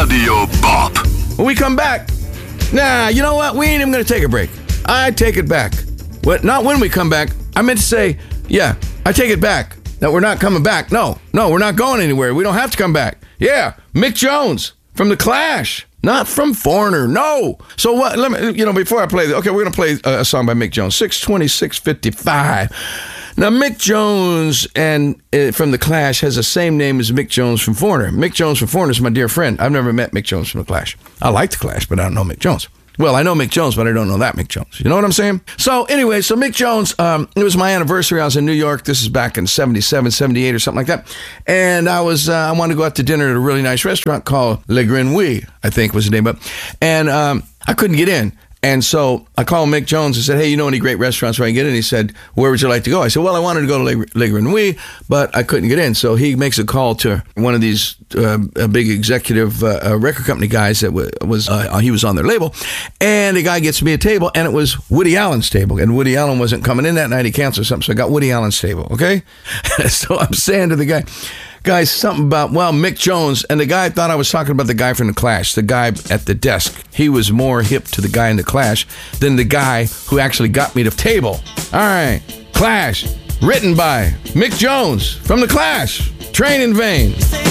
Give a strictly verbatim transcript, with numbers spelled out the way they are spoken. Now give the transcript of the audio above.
Radio Bop. When we come back, nah, you know what? We ain't even going to take a break. I take it back. What? Not when we come back. I meant to say, yeah, I take it back. That we're not coming back. No, no, we're not going anywhere. We don't have to come back. Yeah, Mick Jones from The Clash. Not from Foreigner, no. So what, let me, you know, before I play, okay, we're going to play a, a song by Mick Jones, six twenty-six fifty-five. Now, Mick Jones and uh, from The Clash has the same name as Mick Jones from Foreigner. Mick Jones from Foreigner is my dear friend. I've never met Mick Jones from The Clash. I like The Clash, but I don't know Mick Jones. Well, I know Mick Jones, but I don't know that Mick Jones. You know what I'm saying? So anyway, so Mick Jones, um, it was my anniversary. I was in New York. This is back in seventy-seven, seventy-eight or something like that. And I was, uh, I wanted to go out to dinner at a really nice restaurant called Le Grenouille, I think was the name of it. And um, I couldn't get in. And so I called Mick Jones and said, hey, you know any great restaurants where I can get in? He said, where would you like to go? I said, well, I wanted to go to Le, Le Grenouille, but I couldn't get in. So he makes a call to one of these uh, big executive uh, uh, record company guys that w- was, uh, he was on their label. And the guy gets me a table, and it was Woody Allen's table. And Woody Allen wasn't coming in that night. He canceled something. So I got Woody Allen's table, okay? So I'm saying to the guy, guys, something about, well, Mick Jones, and the guy thought I was talking about the guy from The Clash, the guy at the desk. He was more hip to the guy in The Clash than the guy who actually got me the table. All right, Clash, written by Mick Jones from The Clash, Train in Vain.